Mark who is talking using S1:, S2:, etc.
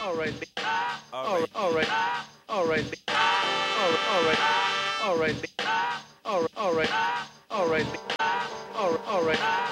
S1: all right, all right, all right, all right, all right, all right, all right, all right, all right, all right.